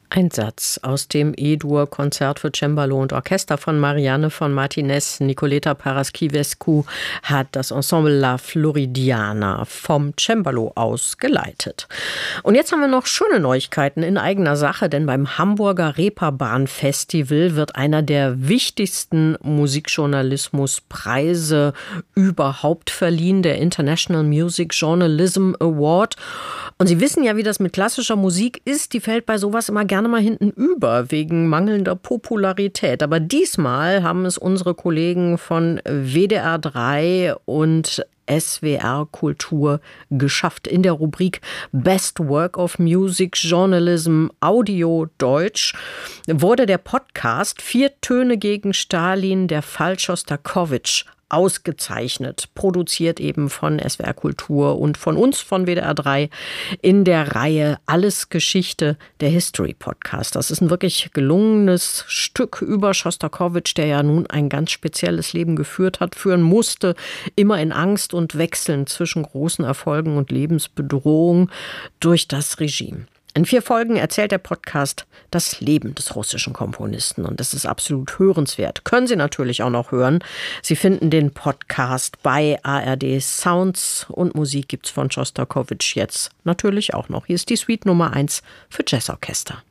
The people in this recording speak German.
Ein Satz aus dem E-Dur-Konzert für Cembalo und Orchester von Marianne von Martinez. Nicoleta Paraschivescu hat das Ensemble La Floridiana vom Cembalo aus geleitet. Und jetzt haben wir noch schöne Neuigkeiten in eigener Sache, denn beim Hamburger Reeperbahn-Festival wird einer der wichtigsten Musikjournalismuspreise überhaupt verliehen, der International Music Journalism Award. Und Sie wissen ja, wie das mit klassischer Musik ist. Die fällt bei sowas immer gerne mal hinten über, wegen mangelnder Popularität. Aber diesmal haben es unsere Kollegen von WDR 3 und SWR Kultur geschafft. In der Rubrik Best Work of Music Journalism Audio Deutsch wurde der Podcast 4 Töne gegen Stalin, der Fall Schostakowitsch, ausgezeichnet, produziert eben von SWR Kultur und von uns, von WDR 3, in der Reihe Alles Geschichte, der History Podcast. Das ist ein wirklich gelungenes Stück über Schostakowitsch, der ja nun ein ganz spezielles Leben führen musste, immer in Angst und Wechseln zwischen großen Erfolgen und Lebensbedrohung durch das Regime. In 4 Folgen erzählt der Podcast das Leben des russischen Komponisten und das ist absolut hörenswert. Können Sie natürlich auch noch hören. Sie finden den Podcast bei ARD Sounds und Musik gibt's von Schostakowitsch jetzt natürlich auch noch. Hier ist die Suite Nummer 1 für Jazzorchester.